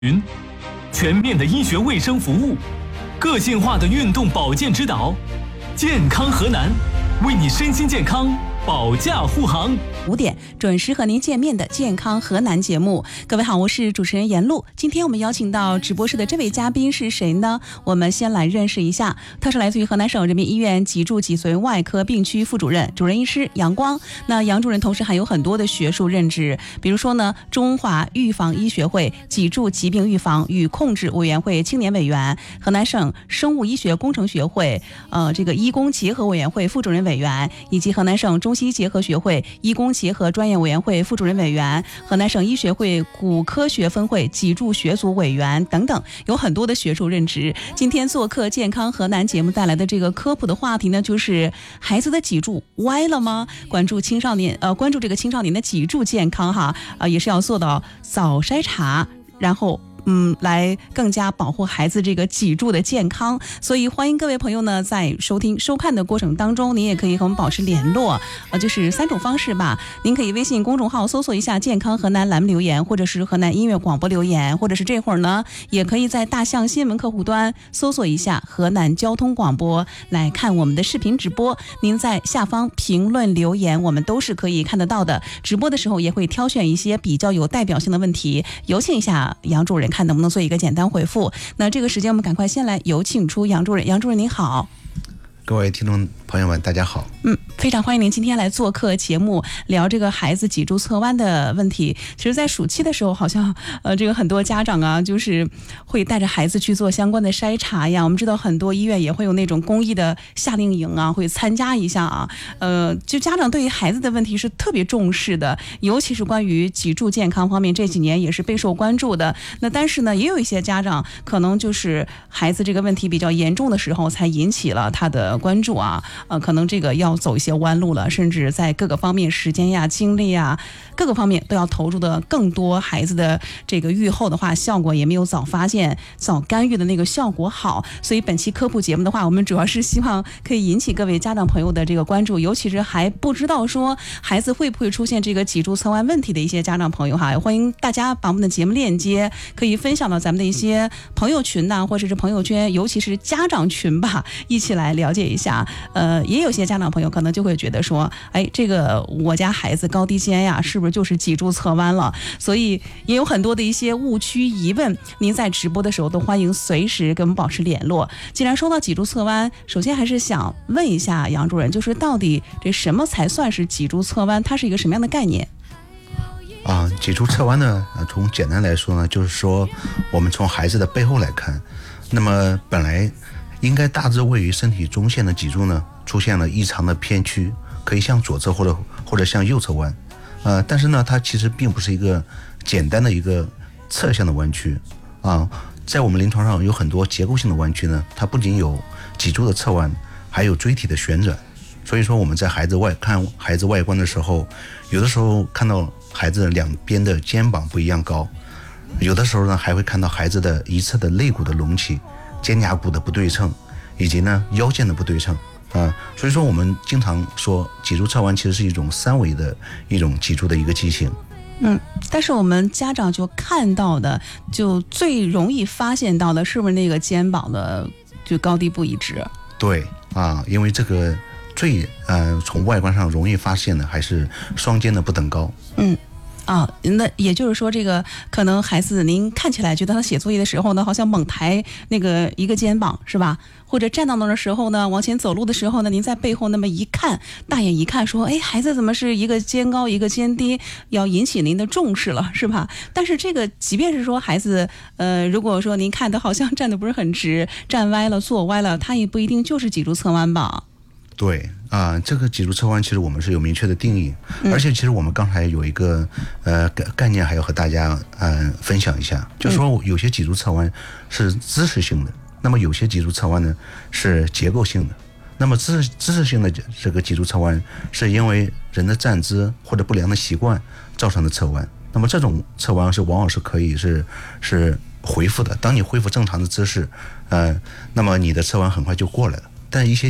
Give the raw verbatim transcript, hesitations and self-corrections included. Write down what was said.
云，全面的医学卫生服务，个性化的运动保健指导，健康河南，为你身心健康保驾护航。 五点准时和您见面的健康河南节目。各位好，我是主持人严露。今天我们邀请到直播室的这位嘉宾是谁呢？我们先来认识一下，他是来自于河南省人民医院脊柱脊髓外科病区副主任、主任医师杨光。那杨主任同时还有很多的学术任职，比如说呢，中华预防医学会脊柱疾病预防与控制委员会青年委员，河南省生物医学工程学会呃这个医工结合委员会副主任委员，以及河南省中西医结合学会医工结合专业委员会副主任委员，河南省医学会骨科学分会脊柱学组委员等等，有很多的学术任职。今天做客健康河南节目带来的这个科普的话题呢，就是孩子的脊柱歪了吗？关注青少年呃，关注这个青少年的脊柱健康哈，呃，也是要做到早筛查，然后嗯，来更加保护孩子这个脊柱的健康。所以欢迎各位朋友呢，在收听收看的过程当中，您也可以和我们保持联络，呃，就是三种方式吧。您可以微信公众号搜索一下健康河南栏目留言，或者是河南音乐广播留言，或者是这会儿呢，也可以在大象新闻客户端搜索一下河南交通广播来看我们的视频直播。您在下方评论留言，我们都是可以看得到的。直播的时候也会挑选一些比较有代表性的问题，有请一下杨主任看能不能做一个简单回复。那这个时间我们赶快先来有请出杨主任。杨主任您好。 各位听众朋友们大家好。 嗯，非常欢迎您今天来做客节目，聊这个孩子脊柱侧弯的问题。其实在暑期的时候，好像呃这个很多家长啊，就是会带着孩子去做相关的筛查呀。我们知道很多医院也会有那种公益的夏令营啊，会参加一下啊。呃就家长对于孩子的问题是特别重视的，尤其是关于脊柱健康方面，这几年也是备受关注的。那但是呢，也有一些家长可能就是孩子这个问题比较严重的时候才引起了他的关注啊，呃，可能这个要走一些弯路了，甚至在各个方面时间呀、精力呀，各个方面都要投入的更多。孩子的这个预后的话，效果也没有早发现、早干预的那个效果好。所以本期科普节目的话，我们主要是希望可以引起各位家长朋友的这个关注，尤其是还不知道说孩子会不会出现这个脊柱侧弯问题的一些家长朋友哈，欢迎大家把我们的节目链接可以分享到咱们的一些朋友群呐、或者是朋友圈，尤其是家长群吧，一起来了解一下。呃，也有些家长朋友可能就会觉得说，哎，这个我家孩子高低肩呀，是不是就是脊柱侧弯了？所以也有很多的一些误区疑问，您在直播的时候都欢迎随时跟我们保持联络。既然说到脊柱侧弯，首先还是想问一下杨主任，就是到底这什么才算是脊柱侧弯？它是一个什么样的概念？ 啊，脊柱侧弯呢，从简单来说呢，就是说我们从孩子的背后来看，那么本来应该大致位于身体中线的脊柱呢，出现了异常的偏曲，可以向左侧或者或者向右侧弯，呃，但是呢，它其实并不是一个简单的一个侧向的弯曲啊。在我们临床上有很多结构性的弯曲呢，它不仅有脊柱的侧弯，还有椎体的旋转。所以说我们在孩子外看孩子外观的时候，有的时候看到孩子两边的肩膀不一样高，有的时候呢还会看到孩子的一侧的肋骨的隆起，肩胛骨的不对称，以及呢腰间的不对称啊，所以说我们经常说脊柱侧弯其实是一种三维的一种脊柱的一个畸形。 嗯，但是我们家长就看到的，就最容易发现到的，是不是那个肩膀的就高低不一致？ 对啊，因为这个最呃从外观上容易发现的还是双肩的不等高。嗯。 啊，那也就是说，这个可能孩子您看起来觉得他写作业的时候呢，好像猛抬那个一个肩膀是吧？或者站到那的时候呢，往前走路的时候呢，您在背后那么一看，大眼一看说，哎，孩子怎么是一个肩高一个肩低，要引起您的重视了是吧？但是这个即便是说孩子，呃，如果说您看他好像站得不是很直，站歪了坐歪了，他也不一定就是脊柱侧弯吧？ 对啊、呃，这个脊柱侧弯其实我们是有明确的定义，嗯、而且其实我们刚才有一个呃概念还要和大家呃分享一下，就是说有些脊柱侧弯是姿势性的，那么有些脊柱侧弯呢是结构性的。那么姿姿势性的这个脊柱侧弯是因为人的站姿或者不良的习惯造成的侧弯，那么这种侧弯是往往是可以是是恢复的，当你恢复正常的姿势，呃，那么你的侧弯很快就过来了。但一些